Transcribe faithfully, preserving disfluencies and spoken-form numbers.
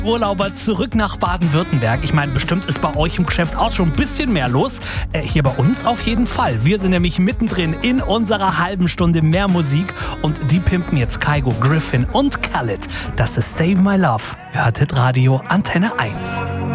Urlauber zurück nach Baden-Württemberg. Ich meine, bestimmt ist bei euch im Geschäft auch schon ein bisschen mehr los. Äh, hier bei uns auf jeden Fall. Wir sind nämlich mittendrin in unserer halben Stunde mehr Musik und die pimpen jetzt Kygo, Griffin und Khalid. Das ist Save My Love. Hört Hit Radio Antenne eins.